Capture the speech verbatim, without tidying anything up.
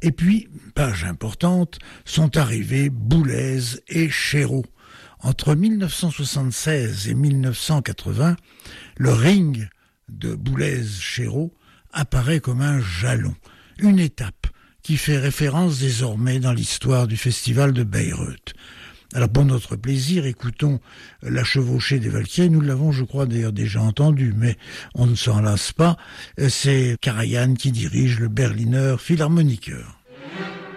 Et puis, page importante, sont arrivés Boulez et Chéreau. Entre mille neuf cent soixante-seize et mille neuf cent quatre-vingts, le ring de Boulez-Chéreau apparaît comme un jalon, une étape qui fait référence désormais dans l'histoire du festival de Bayreuth. Alors pour notre plaisir, écoutons la chevauchée des Valkyries. Nous l'avons, je crois, d'ailleurs déjà entendu, mais on ne s'en lasse pas. C'est Karajan qui dirige le Berliner Philharmoniker.